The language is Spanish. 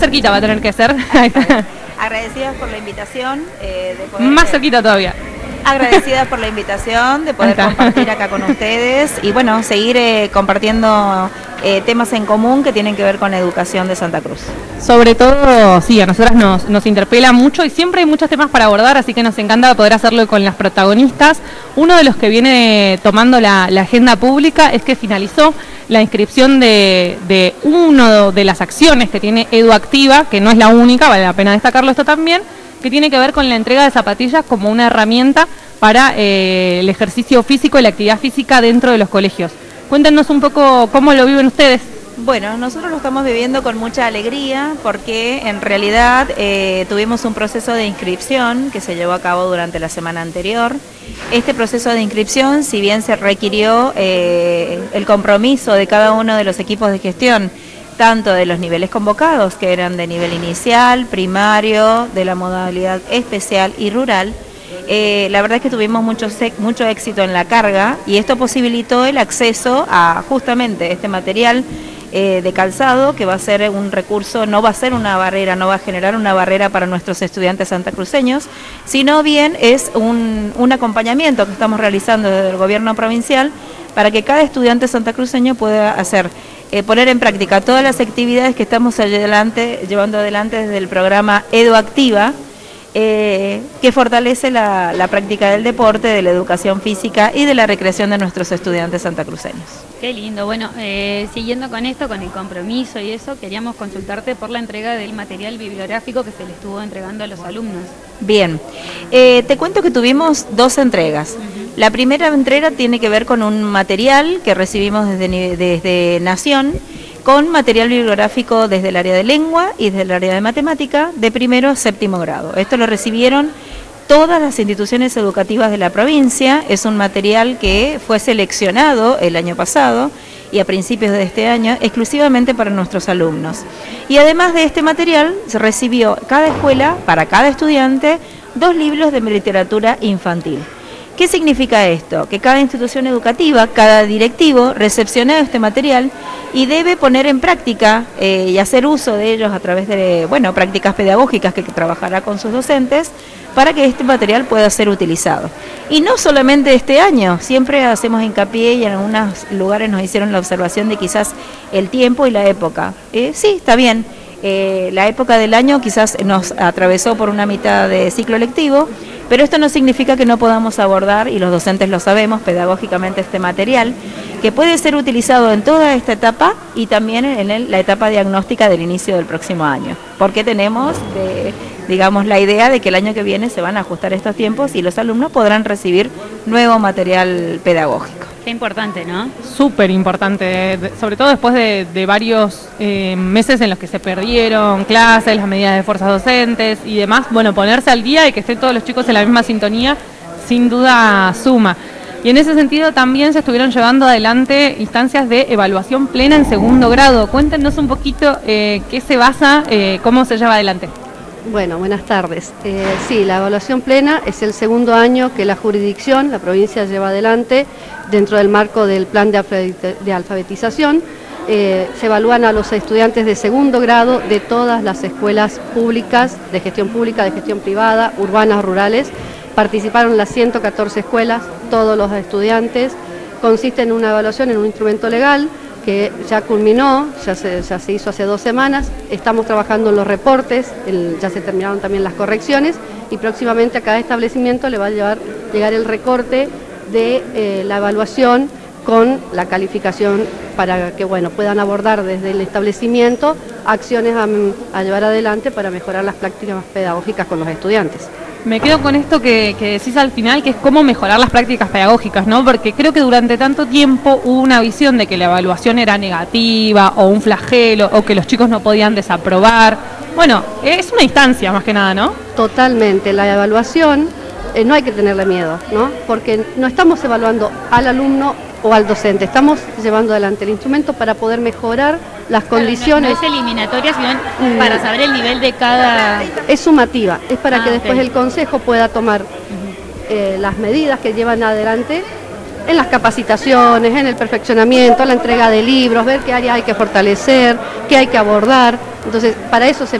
Cerquita va a tener que ser. Agradecidas por la invitación de poder... Más cerquita todavía. Agradecidas por la invitación de poder compartir acá con ustedes y bueno, seguir compartiendo temas en común que tienen que ver con la educación de Santa Cruz. Sobre todo, sí, a nosotras nos interpela mucho y siempre hay muchos temas para abordar, así que nos encanta poder hacerlo con las protagonistas. Uno de los que viene tomando la agenda pública es que finalizó la inscripción de una de las acciones que tiene EduActiva, que no es la única, vale la pena destacarlo esto también, que tiene que ver con la entrega de zapatillas como una herramienta para el ejercicio físico y la actividad física dentro de los colegios. Cuéntenos un poco cómo lo viven ustedes. Bueno, nosotros lo estamos viviendo con mucha alegría porque en realidad tuvimos un proceso de inscripción que se llevó a cabo durante la semana anterior. Este proceso de inscripción, si bien se requirió el compromiso de cada uno de los equipos de gestión, tanto de los niveles convocados, que eran de nivel inicial, primario, de la modalidad especial y rural, la verdad es que tuvimos mucho éxito en la carga y esto posibilitó el acceso a justamente este material de calzado, que va a ser un recurso, no va a ser una barrera, no va a generar una barrera para nuestros estudiantes santacruceños, sino bien es un acompañamiento que estamos realizando desde el gobierno provincial para que cada estudiante santacruceño pueda poner en práctica todas las actividades que estamos llevando adelante desde el programa EduActiva, que fortalece la práctica del deporte, de la educación física y de la recreación de nuestros estudiantes santacruceños. Qué lindo. Bueno, siguiendo con esto, con el compromiso y eso, queríamos consultarte por la entrega del material bibliográfico que se le estuvo entregando a los alumnos. Bien, te cuento que tuvimos dos entregas. La primera entrega tiene que ver con un material que recibimos desde Nación, con material bibliográfico desde el área de lengua y desde el área de matemática de primero a séptimo grado. Esto lo recibieron todas las instituciones educativas de la provincia. Es un material que fue seleccionado el año pasado y a principios de este año exclusivamente para nuestros alumnos. Y además de este material, se recibió cada escuela, para cada estudiante, 2 libros de literatura infantil. ¿Qué significa esto? Que cada institución educativa, cada directivo, recepciona este material y debe poner en práctica y hacer uso de ellos a través de prácticas pedagógicas que trabajará con sus docentes para que este material pueda ser utilizado. Y no solamente este año, siempre hacemos hincapié y en algunos lugares nos hicieron la observación de quizás el tiempo y la época. Sí, está bien. La época del año quizás nos atravesó por una mitad de ciclo lectivo, pero esto no significa que no podamos abordar, y los docentes lo sabemos, pedagógicamente este material, que puede ser utilizado en toda esta etapa y también en la etapa diagnóstica del inicio del próximo año, porque tenemos, la idea de que el año que viene se van a ajustar estos tiempos y los alumnos podrán recibir nuevo material pedagógico. Qué importante, ¿no? Súper importante, sobre todo después de varios meses en los que se perdieron clases, las medidas de fuerzas docentes y demás. Bueno, ponerse al día y que estén todos los chicos en la misma sintonía, sin duda suma. Y en ese sentido también se estuvieron llevando adelante instancias de evaluación plena en segundo grado. Cuéntenos un poquito qué se basa, cómo se lleva adelante. Bueno, buenas tardes. Sí, la evaluación plena es el segundo año que la jurisdicción, la provincia, lleva adelante dentro del marco del plan de alfabetización. Se evalúan a los estudiantes de segundo grado de todas las escuelas públicas, de gestión privada, urbanas, rurales. Participaron las 114 escuelas, todos los estudiantes. Consiste en una evaluación en un instrumento legal que ya culminó, ya se hizo hace 2 semanas. Estamos trabajando en los reportes, ya se terminaron también las correcciones y próximamente a cada establecimiento le va a llegar el recorte de la evaluación con la calificación para que puedan abordar desde el establecimiento acciones a llevar adelante para mejorar las prácticas pedagógicas con los estudiantes. Me quedo con esto que decís al final, que es cómo mejorar las prácticas pedagógicas, ¿no? Porque creo que durante tanto tiempo hubo una visión de que la evaluación era negativa o un flagelo o que los chicos no podían desaprobar. Bueno, es una instancia más que nada, ¿no? Totalmente, la evaluación no hay que tenerle miedo, ¿no? Porque no estamos evaluando al alumno o al docente, estamos llevando adelante el instrumento para poder mejorar las condiciones. No es eliminatoria, sino para saber el nivel de cada... Es sumativa, es para que después el consejo pueda tomar las medidas que llevan adelante en las capacitaciones, en el perfeccionamiento, en la entrega de libros, ver qué áreas hay que fortalecer, qué hay que abordar. Entonces, para eso se